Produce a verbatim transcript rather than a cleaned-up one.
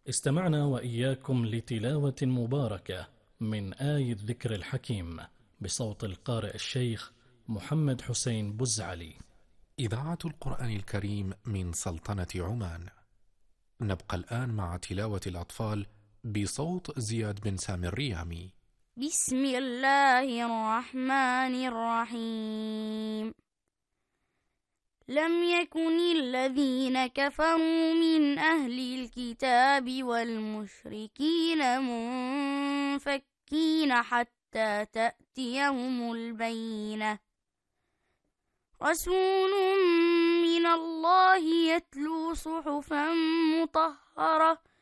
استمعنا وإياكم لتلاوة مباركة من آي الذكر الحكيم بصوت القارئ الشيخ محمد حسين بزعلي. إذاعة القرآن الكريم من سلطنة عمان. نبقى الآن مع تلاوة الأطفال بصوت زياد بن سامي الريامي. بسم الله الرحمن الرحيم. لم يكن الذين كفروا من أهل الكتاب والمشركين منفكين حتى تأتيهم البينة. رسول من الله يتلو صحفا مطهرة